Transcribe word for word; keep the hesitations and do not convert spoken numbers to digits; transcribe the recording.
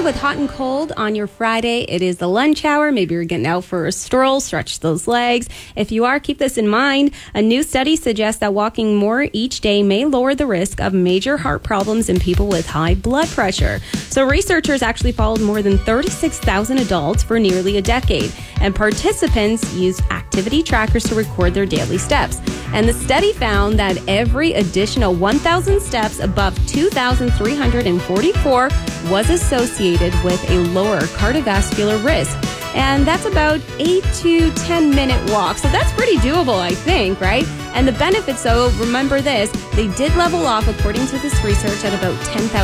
with hot and cold on your Friday. It is the lunch hour. Maybe you're getting out for a stroll, stretch those legs. If you are, keep this in mind. A new study suggests that walking more each day may lower the risk of major heart problems in people with high blood pressure. So researchers actually followed more than thirty-six thousand adults for nearly a decade, and participants used activity trackers to record their daily steps. And the study found that every additional one thousand steps above two thousand three hundred forty-four was associated with a lower cardiovascular risk. And that's about eight to ten minute walk. So that's pretty doable, I think, right? And the benefits, though, remember this, they did level off, according to this research, at about ten thousand